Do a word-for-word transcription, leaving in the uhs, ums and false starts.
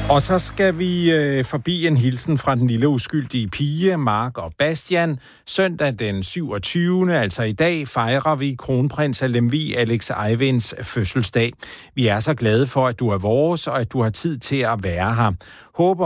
Og så skal vi øh, forbi en hilsen fra den lille uskyldige pige, Mark og Bastian. Søndag den syvogtyvende, altså i dag, fejrer vi kronprins af Lemvig, Alex Eivinds fødselsdag. Vi er så glade for, at du er vores, og at du har tid til at være her. Håber